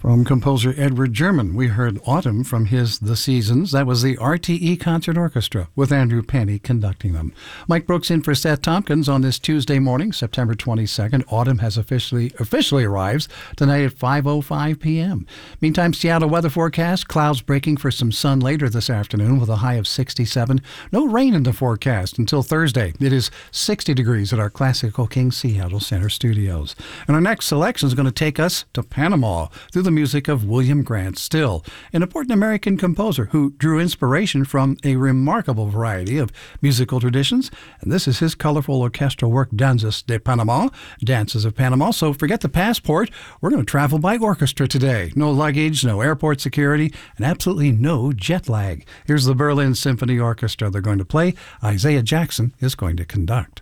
From composer Edward German, we heard Autumn from his The Seasons. That was the RTE Concert Orchestra with Andrew Penny conducting them. Mike Brooks in for Seth Tompkins on this Tuesday morning, September 22nd. Autumn has officially arrives tonight at 5:05 p.m. Meantime, Seattle weather forecast, clouds breaking for some sun later this afternoon with a high of 67. No rain in the forecast until Thursday. It is 60 degrees at our Classical King Seattle Center studios. And our next selection is going to take us to Panama through the music of William Grant Still, an important American composer who drew inspiration from a remarkable variety of musical traditions. And this is his colorful orchestral work, Danzas de Panama, Dances of Panama. So forget the passport. We're going to travel by orchestra today. No luggage, no airport security, and absolutely no jet lag. Here's the Berlin Symphony Orchestra. They're going to play. Isaiah Jackson is going to conduct.